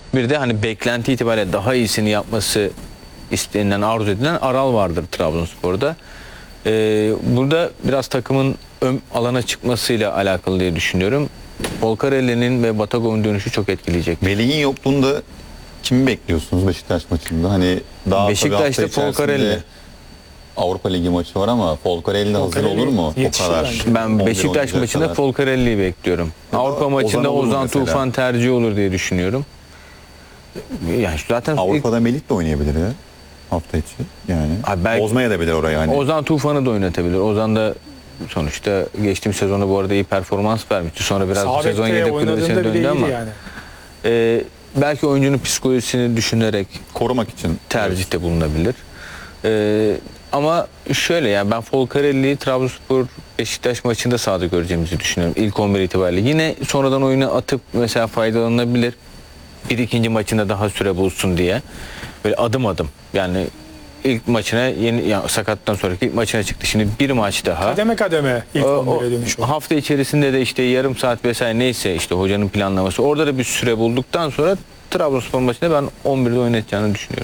Bir de hani beklenti itibariyle daha iyisini yapması istenilen, arzu edilen Aral vardır Trabzonspor'da. Burada biraz takımın ön alana çıkmasıyla alakalı diye düşünüyorum. Volcarelli'nin ve Batagov'un dönüşü çok etkileyecek. Melih'in yokluğunda kimi bekliyorsunuz Beşiktaş maçında? Hani daha Beşiktaş'ta Volcarelli. Avrupa Ligi maçı var ama Volcarelli hazır olur mu? O kadar. Ben Beşiktaş maçında Volcarelli'yi bekliyorum. Avrupa maçında Ozan Tufan tercih olur diye düşünüyorum. Yani zaten Avrupa'da Melih de oynayabilir ya hafta içi. Yani bozmaya da bilir orayı yani. Ozan Tufan'ı da oynatabilir. Ozan da sonuçta geçtiğim sezonda bu arada iyi performans vermişti. Sonra biraz bu sezon yedek kulübesine döndü ama yani. Belki oyuncunun psikolojisini düşünerek korumak için tercihte bulunabilir. Ama şöyle, yani ben Volcarelli'yi Trabzonspor Beşiktaş maçında sahada göreceğimizi düşünüyorum. İlk 11 itibariyle. Yine sonradan oyuna atıp mesela faydalanabilir. Bir ikinci maçında daha süre bulsun diye. Böyle adım adım. Yani ilk maçına sakattan sonraki ilk maçına çıktı. Şimdi bir maç daha. Kademe kademe ilk 11'e dönüş oldu. Hafta içerisinde de işte yarım saat vesaire neyse işte hocanın planlaması. Orada da bir süre bulduktan sonra Trabzonspor maçında ben 11'de oynatacağını düşünüyorum.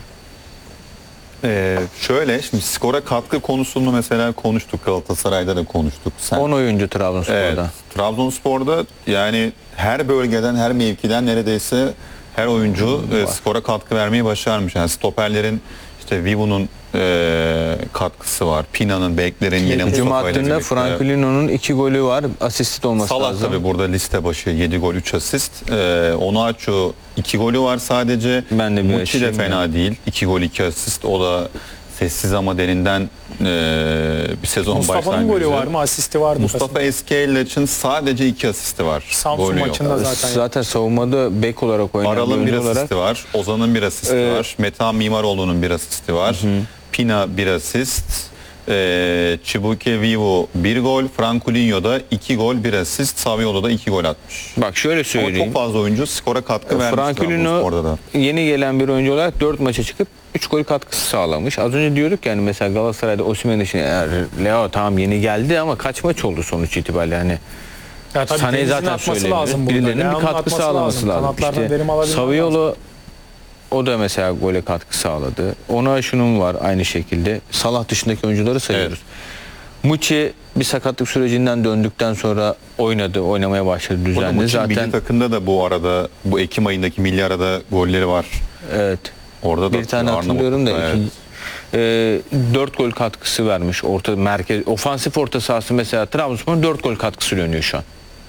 Şöyle şimdi skora katkı konusunu mesela konuştuk, Galatasaray'da da konuştuk. 10 oyuncu Trabzonspor'da. Evet, Trabzonspor'da yani her bölgeden, her mevkiden neredeyse her oyuncu skora katkı vermeyi başarmış. Yani stoperlerin işte Vivo'nun katkısı var. Pina'nın, beklerin yine hücum hattında Franklino'nun 2 golü var. Asist olması Salah lazım. tabii burada liste başı 7 gol 3 asist. Onuachu 2 golü var sadece. Ben de Muçi de fena değil. 2 gol 2 asist. O da sessiz ama derinden bir sezon başlangıcı. Mustafa'nın golü var mı? Asisti vardı. Mustafa Eskiyel'in sadece 2 asisti var. Samsun maçında zaten savunmada bek olarak oynayan Aral'ın bir asisti var. Ozan'ın bir asisti var. Metehan Mimaroğlu'nun bir asisti var. Pina bir asist. Chibuike Vivo 1 gol. Frankulinho da 2 gol 1 asist. Saviolo da 2 gol atmış. Bak şöyle söyleyeyim. Ama çok fazla oyuncu skora katkı vermiş. Frankulinho yeni gelen bir oyuncu olarak 4 maça çıkıp 3 gol katkısı sağlamış. Az önce diyorduk yani mesela Galatasaray'da Osimhen için Leo tamam yeni geldi ama kaç maç oldu sonuç itibariyle hani. Ya Sane'yi zaten söylemiyoruz. Birilerinin bir katkı sağlaması lazım. İşte Saviolo o da mesela gole katkı sağladı. Ona şunun var aynı şekilde. Salah dışındaki oyuncuları sayıyoruz. Evet. Muçi bir sakatlık sürecinden döndükten sonra oynadı, oynamaya başladı düzenli. Zaten milli takımda da bu arada bu Ekim ayındaki milli arada golleri var. Evet. Orada da bir tane hatırlıyorum da evet. 4 gol katkısı vermiş. Orta merkez ofansif orta sahası mesela Trabzonspor 4 gol katkısı dönüyor şu an.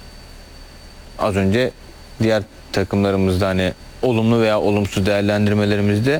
Az önce diğer takımlarımızda hani olumlu veya olumsuz değerlendirmelerimizde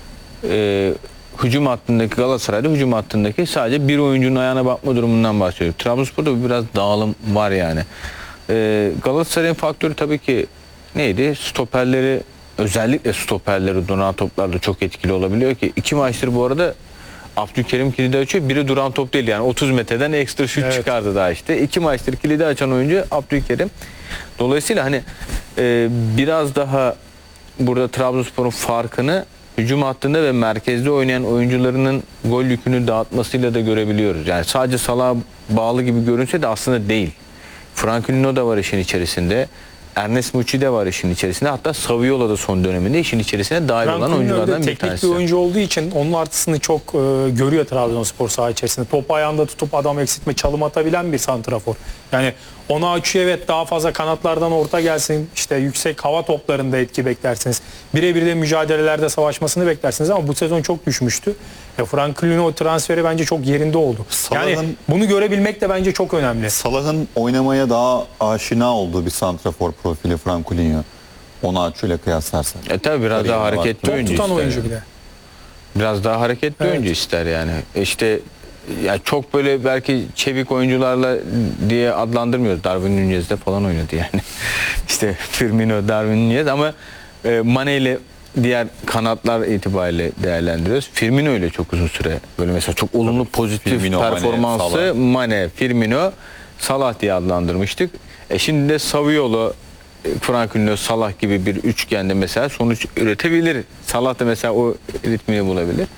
hücum hattındaki Galatasaray'da hücum hattındaki sadece bir oyuncunun ayağına bakma durumundan bahsediyor. Trabzonspor'da biraz dağılım var yani. Galatasaray'ın faktörü tabii ki neydi? Stoperleri, özellikle stoperleri duran toplarda çok etkili olabiliyor ki 2 maçtır bu arada Abdülkerim kilidi açıyor. Biri duran top değil yani 30 metreden ekstra şut çıkardı daha işte. 2 maçtır kilidi açan oyuncu Abdülkerim. Dolayısıyla hani biraz daha burada Trabzonspor'un farkını hücum hattında ve merkezde oynayan oyuncularının gol yükünü dağıtmasıyla da görebiliyoruz. Yani sadece Salah'a bağlı gibi görünse de aslında değil. Franklino da var işin içerisinde. Ernest Muçi de var işin içerisinde. Hatta Saviola da son döneminde işin içerisine dahil olan oyunculardan bir tanesi. Teknik bir oyuncu olduğu için onun artısını çok görüyor Trabzonspor saha içerisinde. Topu ayağında tutup adam eksiltme, çalım atabilen bir santrafor. Yani onu açıyor, evet, daha fazla kanatlardan orta gelsin, işte yüksek hava toplarında etki beklersiniz. Birebir de mücadelelerde savaşmasını beklersiniz ama bu sezon çok düşmüştü. Franklino transferi bence çok yerinde oldu. Yani bunu görebilmek de bence çok önemli. Salah'ın oynamaya daha aşina olduğu bir santrafor profili Franklino. Onuachu ile kıyaslarsak. Tabii biraz daha hareketli oyuncu ister. Oyuncu bir de. Biraz daha hareketli oyuncu ister yani. İşte yani çok böyle belki çevik oyuncularla diye adlandırmıyoruz. Darwin Nunez'de falan oynadı yani. İşte Firmino, Darwin Nunez ama Mane ile diğer kanatlar itibariyle değerlendiriyoruz. Firmino ile çok uzun süre böyle mesela çok olumlu pozitif Firmino, performansı Mane, Firmino, Salah diye adlandırmıştık. Şimdi de Saviolo, Franklino, Salah gibi bir üçgende mesela sonuç üretebilir. Salah da mesela o ritmini bulabilir.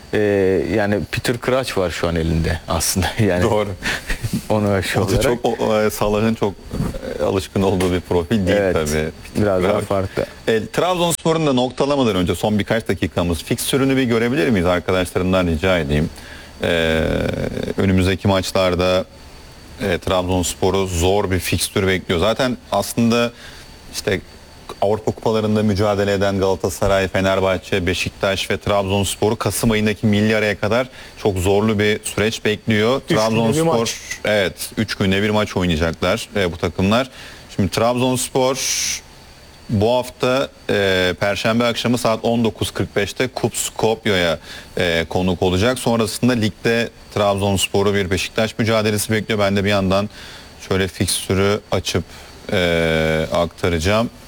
Yani Peter Crouch var şu an elinde aslında. Yani Doğru. onu aşı O da olarak. çok Salah'ın çok alışkın olduğu bir profil değil Evet, tabii. biraz daha Crouch. farklı. Trabzonspor'un da noktalamadan önce son birkaç dakikamız fikstürünü bir görebilir miyiz arkadaşlarımdan rica edeyim. Önümüzdeki maçlarda Trabzonspor'u zor bir fikstür bekliyor. Zaten aslında işte Avrupa kupalarında mücadele eden Galatasaray, Fenerbahçe, Beşiktaş ve Trabzonspor'u Kasım ayındaki milli araya kadar çok zorlu bir süreç bekliyor. günde bir Trabzonspor maç. evet 3 günde bir maç oynayacaklar bu takımlar. Şimdi Trabzonspor bu hafta Perşembe akşamı saat 19.45'te KUP Skopje'ye konuk olacak. Sonrasında ligde Trabzonspor'u bir Beşiktaş mücadelesi bekliyor. Ben de bir yandan şöyle fikstürü açıp aktaracağım.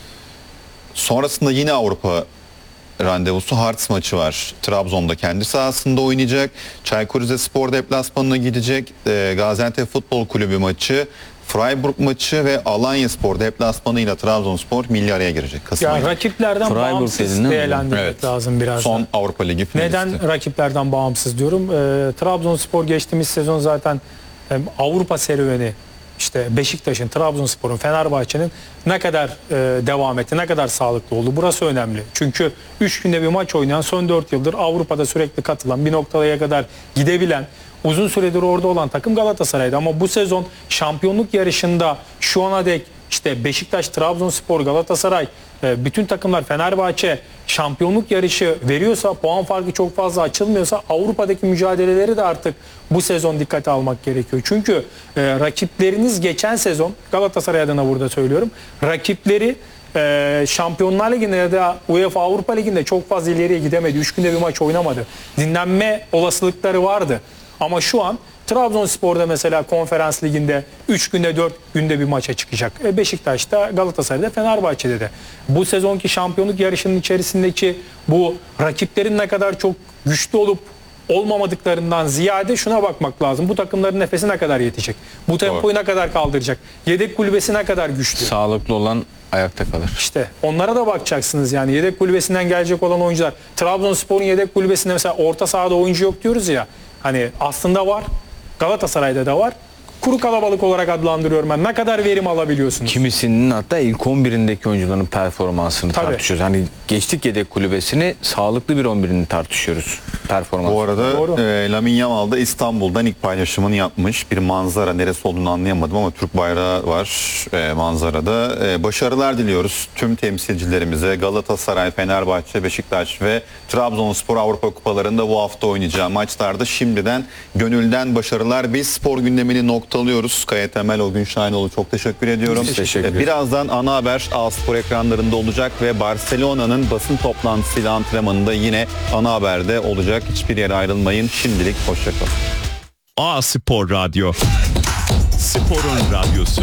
Sonrasında yine Avrupa randevusu Hearts maçı var. Trabzon'da kendi sahasında oynayacak. Çaykur Rizespor deplasmanına gidecek. Gaziantep Futbol Kulübü maçı, Freiburg maçı ve Alanyaspor deplasmanıyla Trabzonspor milli araya girecek. Kasım Yani ayında. rakiplerden Freiburg dedin bağımsız değil mi? değerlendirmek Evet. lazım biraz Son da. Avrupa Ligi finalisti. Neden rakiplerden bağımsız diyorum? Trabzonspor geçtiğimiz sezon zaten Avrupa serüveni, işte Beşiktaş'ın, Trabzonspor'un, Fenerbahçe'nin ne kadar devam etti, ne kadar sağlıklı oldu. Burası önemli. Çünkü 3 günde bir maç oynayan, son 4 yıldır Avrupa'da sürekli katılan, bir noktaya kadar gidebilen, uzun süredir orada olan takım Galatasaray'dı. Ama bu sezon şampiyonluk yarışında şu ana dek işte Beşiktaş, Trabzonspor, Galatasaray, bütün takımlar, Fenerbahçe şampiyonluk yarışı veriyorsa, puan farkı çok fazla açılmıyorsa Avrupa'daki mücadeleleri de artık bu sezon dikkate almak gerekiyor. Çünkü rakipleriniz geçen sezon, Galatasaray adına burada söylüyorum, rakipleri Şampiyonlar Ligi'nde ya da UEFA Avrupa Ligi'nde çok fazla ileriye gidemedi. 3 günde bir maç oynamadı. Dinlenme olasılıkları vardı. Ama şu an Trabzonspor'da mesela Konferans Ligi'nde 3 günde 4 günde bir maça çıkacak. Beşiktaş'ta, Galatasaray'da, Fenerbahçe'de de. Bu sezonki şampiyonluk yarışının içerisindeki bu rakiplerin ne kadar çok güçlü olup olmamadıklarından ziyade şuna bakmak lazım. Bu takımların nefesi ne kadar yetecek? Bu tempoyu ne kadar kaldıracak? Yedek kulübesi ne kadar güçlü? Sağlıklı olan ayakta kalır. İşte onlara da bakacaksınız yani yedek kulübesinden gelecek olan oyuncular. Trabzonspor'un yedek kulübesinde mesela orta sahada oyuncu yok diyoruz ya. Hani aslında var. Galatasaray'da da var. Kuru kalabalık olarak adlandırıyorum ben. Ne kadar verim alabiliyorsunuz? Kimisinin hatta ilk 11'indeki oyuncuların performansını Tabii. tartışıyoruz. Hani geçtik yedek kulübesini, sağlıklı bir 11'ini tartışıyoruz. Performans. Bu arada Doğru. Lamine Yamal da İstanbul'dan ilk paylaşımını yapmış. Bir manzara, neresi olduğunu anlayamadım ama Türk bayrağı var manzarada. Başarılar diliyoruz tüm temsilcilerimize. Galatasaray, Fenerbahçe, Beşiktaş ve Trabzonspor Avrupa Kupalarında bu hafta oynayacağı maçlarda şimdiden gönülden başarılar. Biz spor gündemini noktalıyoruz. Kaya Temel, Ogün Şahinoğlu çok teşekkür ediyorum. Biz teşekkür ederiz. Birazdan ana haber A-Spor ekranlarında olacak ve Barcelona'nın basın toplantısıyla antrenmanında yine ana haberde olacak. Hiçbir yere ayrılmayın. Şimdilik hoşçakalın. A-Spor Radyo. Sporun radyosu.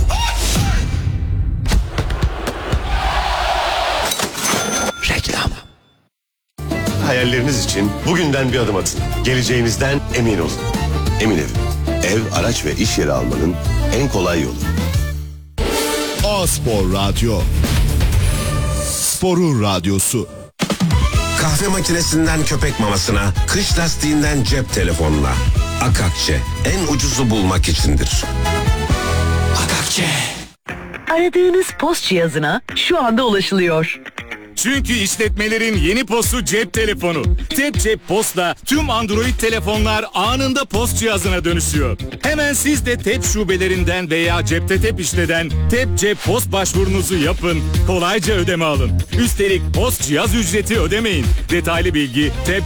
Reklam. Hayalleriniz için bugünden bir adım atın. Geleceğinizden emin olun. Emin Ev. Ev, araç ve iş yeri almanın en kolay yolu. A-Spor Radyo. Sporun radyosu. Kahve makinesinden köpek mamasına, kış lastiğinden cep telefonuna. Akakçe en ucuzu bulmak içindir. Akakçe. Aradığınız post cihazına şu anda ulaşılıyor. Çünkü işletmelerin yeni postu cep telefonu. Tep Cep Post'la tüm Android telefonlar anında post cihazına dönüşüyor. Hemen siz de Tep şubelerinden veya cepte Tep işleden Tep Cep Post başvurunuzu yapın. Kolayca ödeme alın. Üstelik post cihaz ücreti ödemeyin. Detaylı bilgi Tep